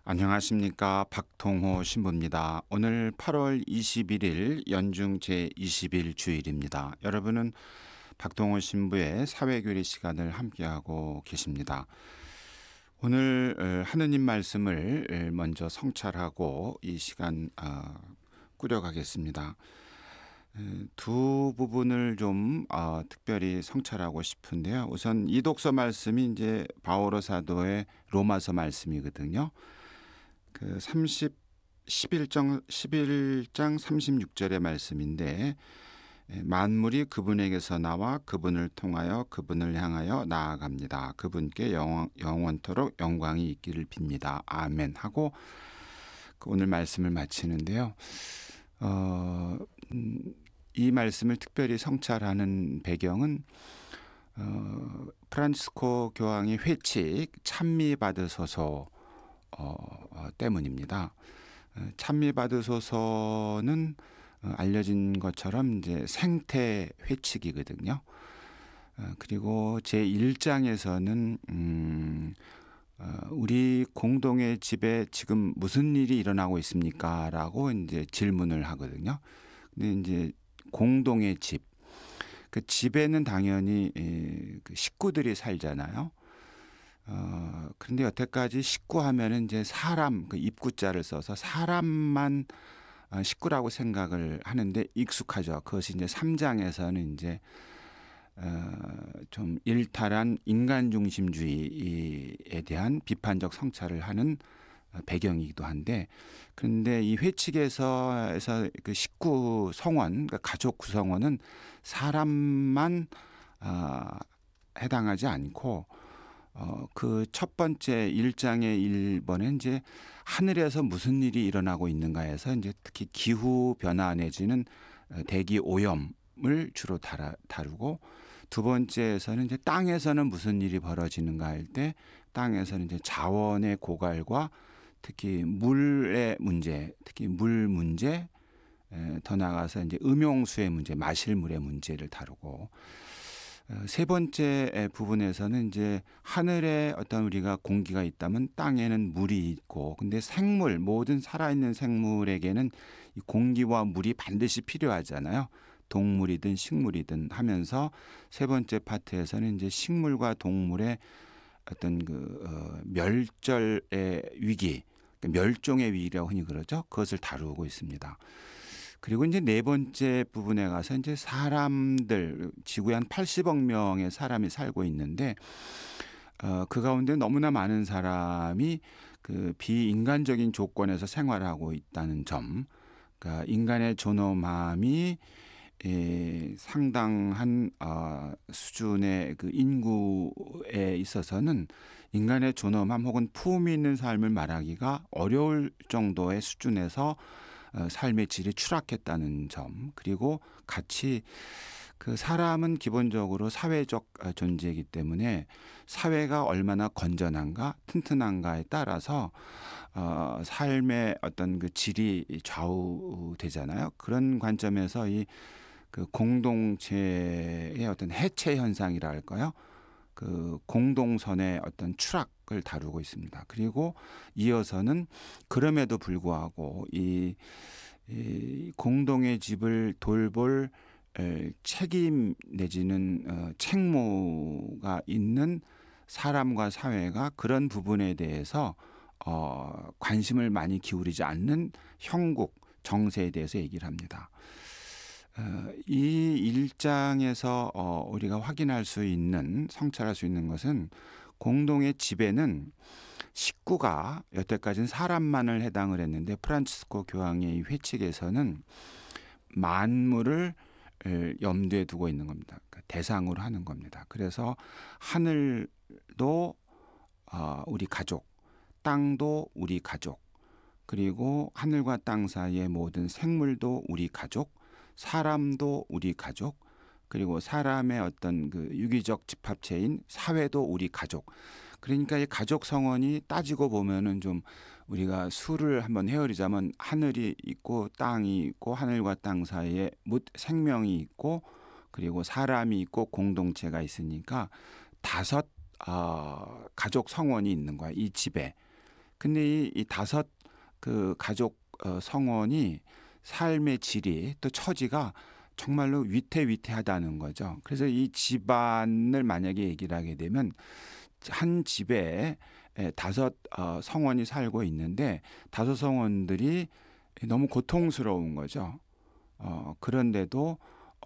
안녕하십니까. 박통호 신부입니다. 오늘 8월 21일 연중 제20일 주일입니다. 여러분은 박통호 신부의 사회교리 시간을 함께하고 계십니다. 오늘 하느님 말씀을 먼저 성찰하고 이 시간 꾸려가겠습니다. 두 부분을 좀 특별히 성찰하고 싶은데요. 우선 이 독서 말씀이 이제 바오로 사도의 로마서 말씀이거든요. 그 11장 36절의 말씀인데, 만물이 그분에게서 나와 그분을 통하여 그분을 향하여 나아갑니다. 그분께 영원토록 영광이 있기를 빕니다. 아멘 하고 오늘 말씀을 마치는데요. 이 말씀을 특별히 성찰하는 배경은 프란치스코 교황의 회칙 찬미 받으소서 때문입니다. 찬미 받으소서는 알려진 것처럼 이제 생태 회칙이거든요. 그리고 제 1장에서는 우리 공동의 집에 지금 무슨 일이 일어나고 있습니까? 라고 이제 질문을 하거든요. 근데 이제 공동의 집, 그 집에는 당연히 그 식구들이 살잖아요. 그런데 여태까지 식구 하면은 이제 사람, 그 입구자를 써서 사람만 식구라고 생각을 하는데 익숙하죠. 그것이 이제 3장에서는 이제 좀 일탈한 인간 중심주의에 대한 비판적 성찰을 하는 배경이기도 한데, 그런데 이 회칙에서 그 식구 성원, 그러니까 가족 구성원은 사람만 해당하지 않고 그 첫 번째 1장의 1번에 이제 하늘에서 무슨 일이 일어나고 있는가에서 이제 특히 기후 변화 내지는 대기 오염을 주로 다루고, 두 번째에서는 이제 땅에서는 무슨 일이 벌어지는가 할 때 땅에서는 이제 자원의 고갈과 특히 물의 문제, 특히 물 문제, 더 나아가서 이제 음용수의 문제, 마실 물의 문제를 다루고, 세 번째 부분에서는 이제 하늘에 어떤 우리가 공기가 있다면 땅에는 물이 있고, 근데 생물, 모든 살아있는 생물에게는 이 공기와 물이 반드시 필요하잖아요. 동물이든 식물이든 하면서 세 번째 파트에서는 이제 식물과 동물의 어떤 멸절의 위기, 멸종의 위기라고 흔히 그러죠. 그것을 다루고 있습니다. 그리고 이제 네 번째 부분에 가서 이제 사람들, 지구에 한 80억 명의 사람이 살고 있는데, 그 가운데 너무나 많은 사람이 그 비인간적인 조건에서 생활하고 있다는 점, 그러니까 인간의 존엄함이 상당한 수준의 그 인구에 있어서는 인간의 존엄함 혹은 품위 있는 삶을 말하기가 어려울 정도의 수준에서 삶의 질이 추락했다는 점, 그리고 같이 그 사람은 기본적으로 사회적 존재이기 때문에 사회가 얼마나 건전한가 튼튼한가에 따라서 삶의 어떤 그 질이 좌우되잖아요. 그런 관점에서 이 그 공동체의 어떤 해체 현상이라 할까요? 그 공동선의 어떤 추락을 다루고 있습니다. 그리고 이어서는 그럼에도 불구하고 이 공동의 집을 돌볼 책임 내지는 책무가 있는 사람과 사회가 그런 부분에 대해서 관심을 많이 기울이지 않는 형국 정세에 대해서 얘기를 합니다. 이 일장에서 우리가 확인할 수 있는, 성찰할 수 있는 것은 공동의 집에는 식구가 여태까지는 사람만을 해당을 했는데 프란치스코 교황의 이 회칙에서는 만물을 염두에 두고 있는 겁니다. 그러니까 대상으로 하는 겁니다. 그래서 하늘도 우리 가족, 땅도 우리 가족, 그리고 하늘과 땅 사이의 모든 생물도 우리 가족, 사람도 우리 가족, 그리고 사람의 어떤 그 유기적 집합체인 사회도 우리 가족. 그러니까 이 가족 성원이 따지고 보면은 좀 우리가 수를 한번 헤아리자면 하늘이 있고 땅이 있고 하늘과 땅 사이에 생명이 있고 그리고 사람이 있고 공동체가 있으니까 5 가족 성원이 있는 거야, 이 집에. 근데 이 다섯 그 가족 성원이 삶의 질이 또 처지가 정말로 위태위태하다는 거죠. 그래서 이 집안을 만약에 얘기를 하게 되면 한 집에 다섯 성원이 살고 있는데 다섯 성원들이 너무 고통스러운 거죠. 그런데도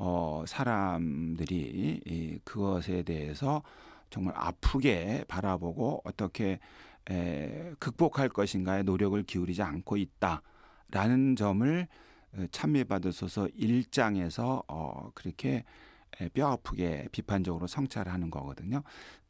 사람들이 그것에 대해서 정말 아프게 바라보고 어떻게 극복할 것인가에 노력을 기울이지 않고 있다라는 점을 찬미받으소서 1장에서 그렇게 뼈 아프게 비판적으로 성찰하는 거거든요.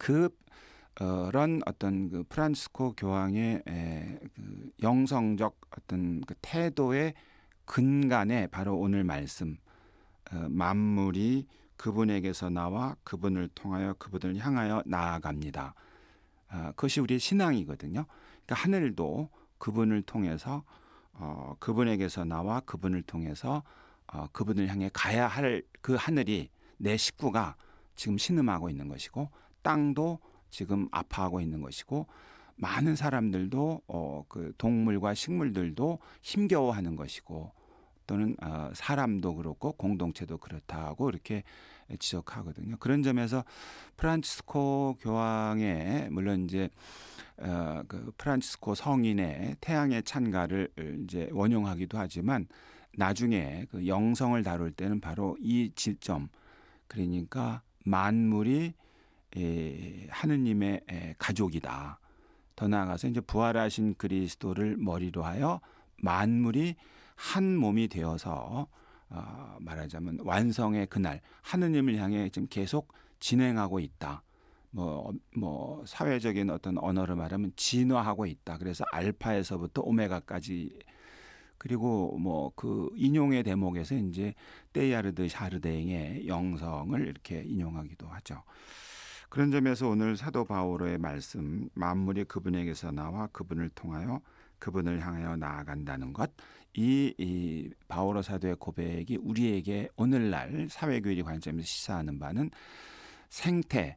그런 어떤 그 프란치스코 교황의 그 영성적 어떤 그 태도의 근간에 바로 오늘 말씀 만물이 그분에게서 나와 그분을 통하여 그분을 향하여 나아갑니다. 그것이 우리의 신앙이거든요. 그러니까 하늘도 그분을 통해서 그분에게서 나와 그분을 통해서 그분을 향해 가야 할 그 하늘이 내 식구가 지금 신음하고 있는 것이고 땅도 지금 아파하고 있는 것이고 많은 사람들도 그 동물과 식물들도 힘겨워하는 것이고 또는 사람도 그렇고 공동체도 그렇다고 이렇게 지적하거든요. 그런 점에서 프란치스코 교황의 물론 이제 그 프란치스코 성인의 태양의 찬가를 이제 원용하기도 하지만 나중에 그 영성을 다룰 때는 바로 이 지점 그러니까 만물이 하느님의 가족이다. 더 나아가서 이제 부활하신 그리스도를 머리로 하여 만물이 한 몸이 되어서 말하자면 완성의 그날 하느님을 향해 지금 계속 진행하고 있다. 뭐 사회적인 어떤 언어로 말하면 진화하고 있다. 그래서 알파에서부터 오메가까지 그리고 뭐 그 인용의 대목에서 이제 테일하르드 샤르댕의 영성을 이렇게 인용하기도 하죠. 그런 점에서 오늘 사도 바오로의 말씀 만물이 그분에게서 나와 그분을 통하여 그분을 향하여 나아간다는 것, 이 바오로 사도의 고백이 우리에게 오늘날 사회교리 관점에서 시사하는 바는 생태,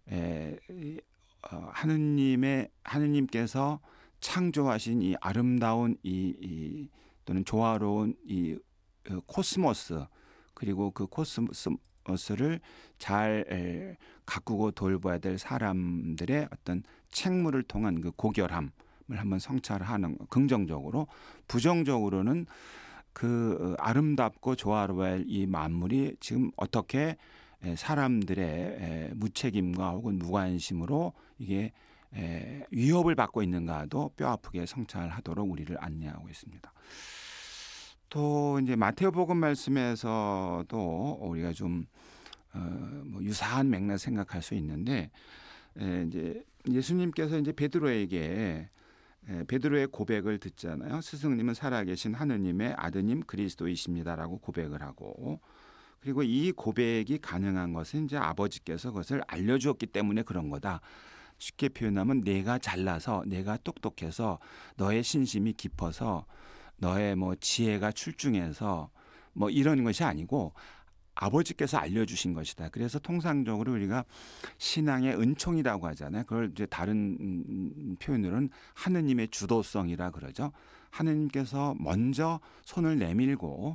하느님께서 창조하신 이 아름다운 또는 조화로운 이 코스모스 그리고 그 코스모스를 잘 가꾸고 돌봐야 될 사람들의 어떤 책무를 통한 그 고결함 한번 성찰하는 긍정적으로 부정적으로는 그 아름답고 조화로워야 할 이 만물이 지금 어떻게 사람들의 무책임과 혹은 무관심으로 이게 위협을 받고 있는가도 뼈아프게 성찰하도록 우리를 안내하고 있습니다. 또 이제 마태복음 말씀에서도 우리가 좀 뭐 유사한 맥락 생각할 수 있는데 이제 예수님께서 이제 베드로에게 베드로의 고백을 듣잖아요. 스승님은 살아계신 하느님의 아드님 그리스도이십니다라고 고백을 하고 그리고 이 고백이 가능한 것은 이제 아버지께서 그것을 알려주었기 때문에 그런 거다. 쉽게 표현하면 내가 잘나서 내가 똑똑해서 너의 신심이 깊어서 너의 뭐 지혜가 출중해서 뭐 이런 것이 아니고 아버지께서 알려주신 것이다. 그래서 통상적으로 우리가 신앙의 은총이라고 하잖아요. 그걸 이제 다른 표현으로는 하느님의 주도성이라 그러죠. 하느님께서 먼저 손을 내밀고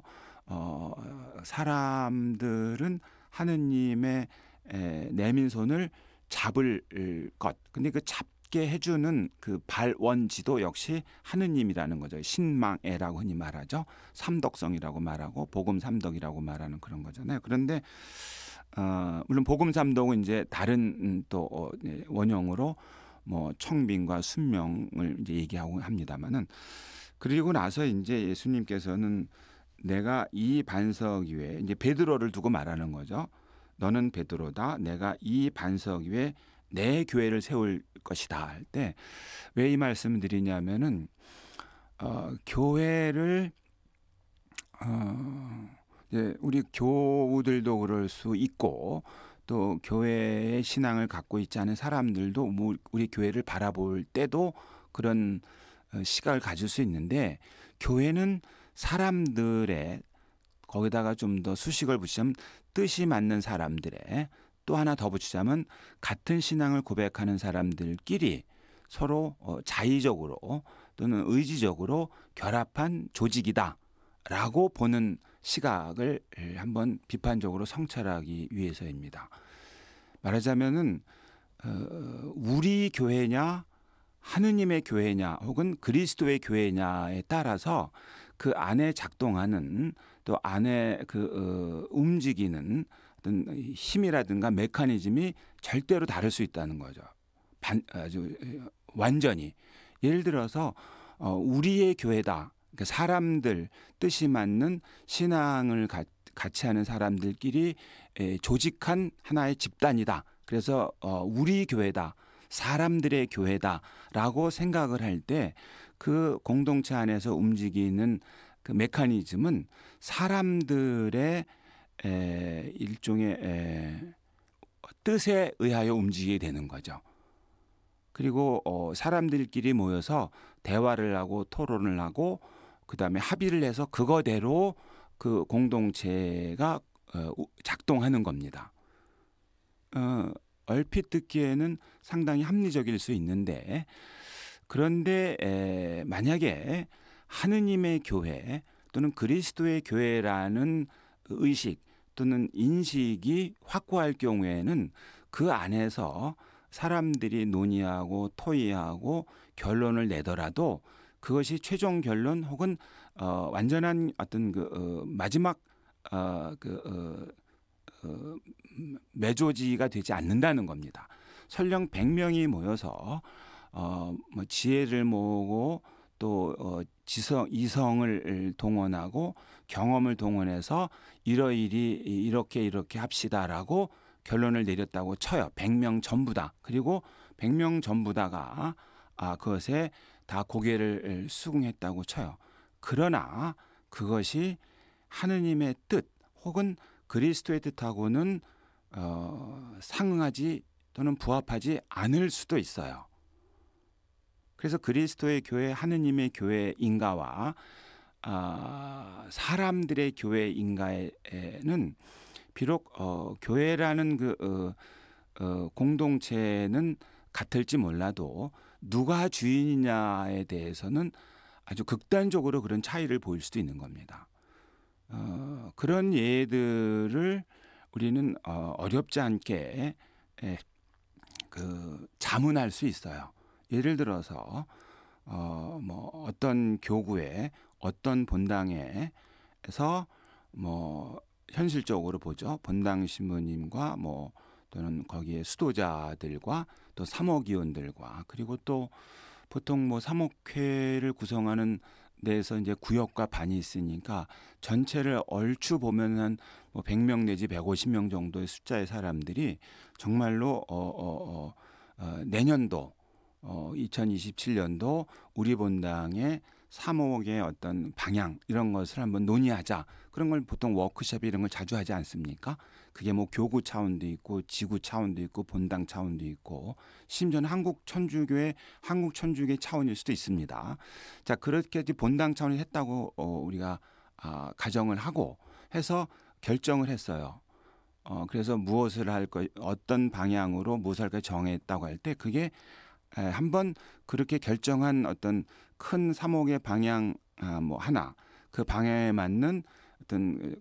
사람들은 하느님의 내민 손을 잡을 것. 근데 그 잡게 해주는 그 발원지도 역시 하느님이라는 거죠. 신망애라고 흔히 말하죠. 삼덕성이라고 말하고 복음 삼덕이라고 말하는 그런 거잖아요. 그런데 물론 복음 삼덕은 이제 다른 또 원형으로 뭐 청빙과 순명을 이제 얘기하고 합니다만은 그리고 나서 이제 예수님께서는 내가 이 반석 위에 이제 베드로를 두고 말하는 거죠. 너는 베드로다. 내가 이 반석 위에 내 교회를 세울 것이다 할 때 왜 이 말씀을 드리냐면은 교회를 이제 우리 교우들도 그럴 수 있고 또 교회의 신앙을 갖고 있지 않은 사람들도 우리 교회를 바라볼 때도 그런 시각을 가질 수 있는데 교회는 사람들의 거기다가 좀 더 수식을 붙이자면 뜻이 맞는 사람들의 또 하나 더 붙이자면 같은 신앙을 고백하는 사람들끼리 서로 자의적으로 또는 의지적으로 결합한 조직이다라고 보는 시각을 한번 비판적으로 성찰하기 위해서입니다. 말하자면은 우리 교회냐 하느님의 교회냐 혹은 그리스도의 교회냐에 따라서 그 안에 작동하는 또 안에 움직이는 어떤 힘이라든가 메커니즘이 절대로 다를 수 있다는 거죠. 아주 완전히. 예를 들어서 우리의 교회다. 그러니까 사람들 뜻이 맞는 신앙을 같이 하는 사람들끼리 조직한 하나의 집단이다. 그래서 우리 교회다. 사람들의 교회다라고 생각을 할 때 그 공동체 안에서 움직이는 그 메커니즘은 사람들의 일종의 뜻에 의하여 움직이게 되는 거죠. 그리고 사람들끼리 모여서 대화를 하고 토론을 하고 그다음에 합의를 해서 그거대로 그 공동체가 작동하는 겁니다. 얼핏 듣기에는 상당히 합리적일 수 있는데 그런데 만약에 하느님의 교회 또는 그리스도의 교회라는 의식 또는 인식이 확고할 경우에는 그 안에서 사람들이 논의하고 토의하고 결론을 내더라도 그것이 최종 결론 혹은 완전한 어떤 마지막 매조지가 되지 않는다는 겁니다. 설령 100명이 모여서 뭐 지혜를 모으고 또 이성을 동원하고 경험을 동원해서 이러이리 이렇게 합시다라고 결론을 내렸다고 쳐요. 100명 전부 다. 그리고 100명 전부 다가 그것에 다 고개를 수긍했다고 쳐요. 그러나 그것이 하느님의 뜻 혹은 그리스도의 뜻하고는 상응하지 또는 부합하지 않을 수도 있어요. 그래서 그리스도의 교회, 하느님의 교회인가와 사람들의 교회인가에는 비록 교회라는 공동체는 같을지 몰라도 누가 주인이냐에 대해서는 아주 극단적으로 그런 차이를 보일 수도 있는 겁니다. 그런 예들을 우리는 어렵지 않게 자문할 수 있어요. 예를 들어서 뭐 어떤 교구에 어떤 본당에서 뭐 현실적으로 보죠. 본당 신부님과 뭐 또는 거기에 수도자들과 또 사목위원들과 그리고 또 보통 뭐 사목회를 구성하는 데에서 이제 구역과 반이 있으니까 전체를 얼추 보면은 뭐 100명 내지 150명 정도의 숫자의 사람들이 정말로 내년도 2027년도 우리 본당의 사목의 어떤 방향 이런 것을 한번 논의하자. 그런 걸 보통 워크숍 이런 걸 자주 하지 않습니까? 그게 뭐 교구 차원도 있고 지구 차원도 있고 본당 차원도 있고 심지어는 한국 천주교의 차원일 수도 있습니다. 자, 그렇게 본당 차원이 했다고 우리가 가정을 하고 해서 결정을 했어요. 그래서 무엇을 할 거, 어떤 방향으로 무엇을 할까 정했다고 할 때 그게 한번 그렇게 결정한 어떤 큰 사목의 방향 뭐 하나 그 방향에 맞는 어떤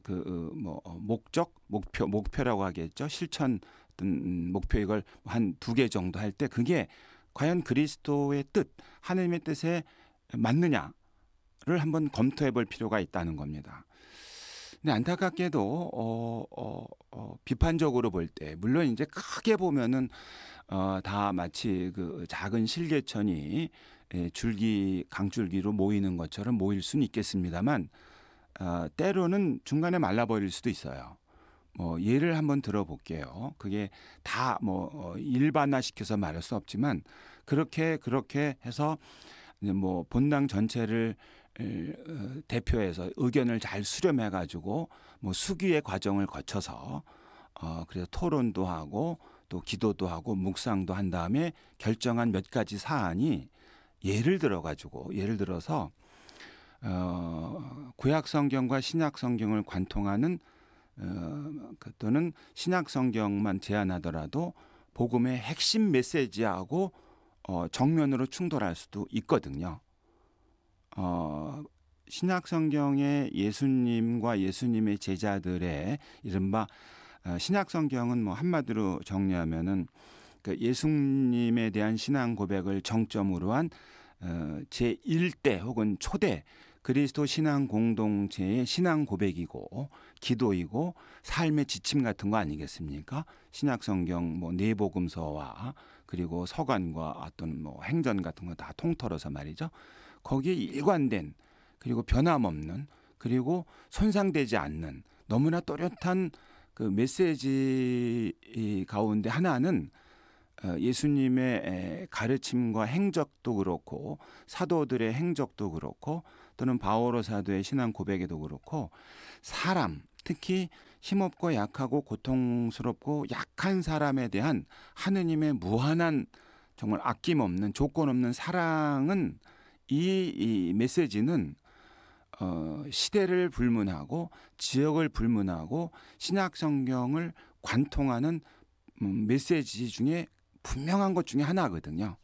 목표라고 하겠죠. 실천 어떤 목표 이걸 한 2개 정도 할 때 그게 과연 그리스도의 뜻, 하나님의 뜻에 맞느냐를 한번 검토해 볼 필요가 있다는 겁니다. 근데 안타깝게도 비판적으로 볼 때 물론 이제 크게 보면은 다 마치 그 작은 실개천이 강줄기로 모이는 것처럼 모일 수는 있겠습니다만 때로는 중간에 말라버릴 수도 있어요. 뭐 예를 한번 들어볼게요. 그게 다 뭐 일반화시켜서 말할 수 없지만 그렇게 해서 이제 뭐 본당 전체를 대표해서 의견을 잘 수렴해 가지고 뭐 수기의 과정을 거쳐서 그래서 토론도 하고 또 기도도 하고 묵상도 한 다음에 결정한 몇 가지 사안이 예를 들어서 구약 성경과 신약 성경을 관통하는 또는 신약 성경만 제한하더라도 복음의 핵심 메시지하고 정면으로 충돌할 수도 있거든요. 신약 성경의 예수님과 예수님의 제자들의 이른바 신약 성경은 뭐 한마디로 정리하면은 그 예수님에 대한 신앙 고백을 정점으로 한 제1대 혹은 초대 그리스도 신앙 공동체의 신앙 고백이고 기도이고 삶의 지침 같은 거 아니겠습니까? 신약 성경 뭐 내복음서와 그리고 서간과 어떤 뭐 행전 같은 거 다 통틀어서 말이죠. 거기에 일관된 그리고 변함없는 그리고 손상되지 않는 너무나 또렷한 그 메시지 가운데 하나는 예수님의 가르침과 행적도 그렇고 사도들의 행적도 그렇고 또는 바오로 사도의 신앙 고백에도 그렇고 사람 특히 힘없고 약하고 고통스럽고 약한 사람에 대한 하느님의 무한한 정말 아낌없는 조건 없는 사랑은 이 메시지는 시대를 불문하고 지역을 불문하고 신약 성경을 관통하는 메시지 중에 분명한 것 중에 하나거든요.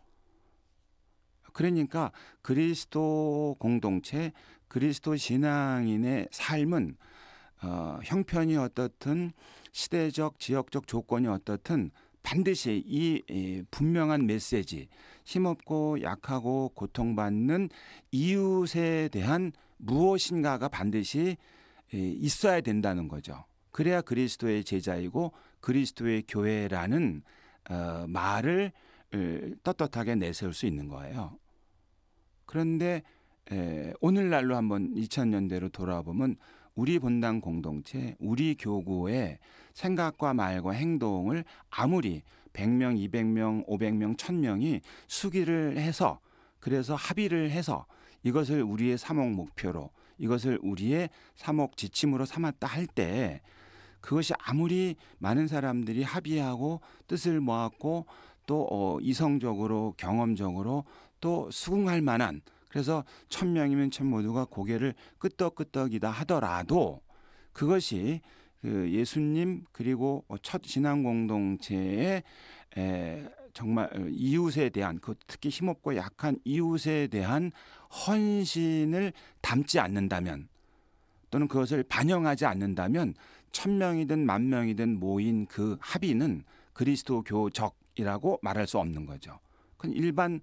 그러니까 그리스도 공동체, 그리스도 신앙인의 삶은 형편이 어떻든 시대적, 지역적 조건이 어떻든 반드시 이 분명한 메시지, 힘없고 약하고 고통받는 이웃에 대한 무엇인가가 반드시 있어야 된다는 거죠. 그래야 그리스도의 제자이고 그리스도의 교회라는 말을 떳떳하게 내세울 수 있는 거예요. 그런데 오늘날로 한번 2000년대로 돌아보면 우리 본당 공동체, 우리 교구의 생각과 말과 행동을 아무리 100명, 200명, 500명, 1000명이 수기를 해서 그래서 합의를 해서 이것을 우리의 사목 목표로 이것을 우리의 사목 지침으로 삼았다 할 때 그것이 아무리 많은 사람들이 합의하고 뜻을 모았고 또 이성적으로 경험적으로 또 수긍할 만한 그래서 1000명이면 천 모두가 고개를 끄덕끄덕이다 하더라도 그것이 그 예수님 그리고 첫 신앙 공동체의 정말 이웃에 대한 그 특히 힘없고 약한 이웃에 대한 헌신을 담지 않는다면 또는 그것을 반영하지 않는다면 1000명이든 10,000명이든 모인 그 합의는 그리스도 교적이라고 말할 수 없는 거죠. 그건 일반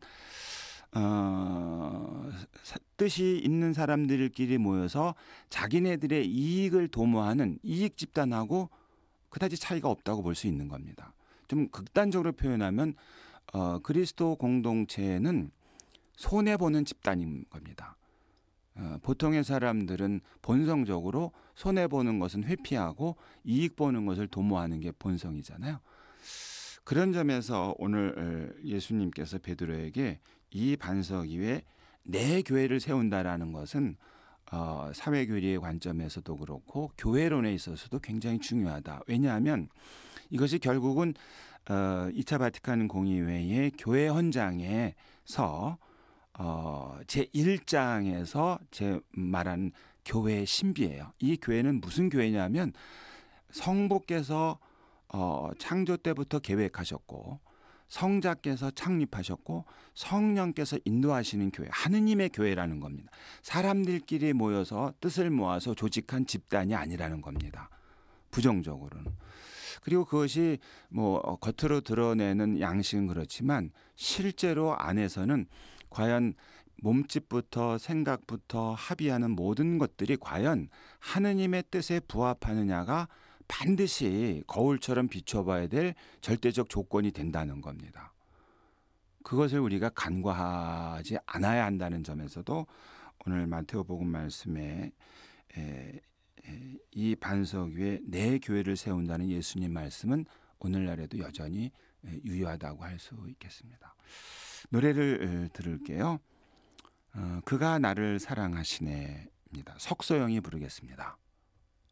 뜻이 있는 사람들끼리 모여서 자기네들의 이익을 도모하는 이익 집단하고 그다지 차이가 없다고 볼 수 있는 겁니다. 좀 극단적으로 표현하면 그리스도 공동체는 손해보는 집단인 겁니다. 보통의 사람들은 본성적으로 손해보는 것은 회피하고 이익 보는 것을 도모하는 게 본성이잖아요. 그런 점에서 오늘 예수님께서 베드로에게 이 반석 위에 내 교회를 세운다라는 것은 사회교리의 관점에서도 그렇고 교회론에 있어서도 굉장히 중요하다. 왜냐하면 이것이 결국은 2차 바티칸 공의회의 교회 헌장에서 제1장에서 제 말하는 교회의 신비예요. 이 교회는 무슨 교회냐면 성부께서 창조 때부터 계획하셨고 성자께서 창립하셨고 성령께서 인도하시는 교회, 하느님의 교회라는 겁니다. 사람들끼리 모여서 뜻을 모아서 조직한 집단이 아니라는 겁니다. 부정적으로는. 그리고 그것이 뭐 겉으로 드러내는 양식은 그렇지만 실제로 안에서는 과연 몸집부터 생각부터 합의하는 모든 것들이 과연 하느님의 뜻에 부합하느냐가 반드시 거울처럼 비춰봐야 될 절대적 조건이 된다는 겁니다. 그것을 우리가 간과하지 않아야 한다는 점에서도 오늘 마태오복음 말씀에 이 반석 위에 내 교회를 세운다는 예수님 말씀은 오늘날에도 여전히 유효하다고 할 수 있겠습니다. 노래를 들을게요. 그가 나를 사랑하시네입니다. 석소영이 부르겠습니다.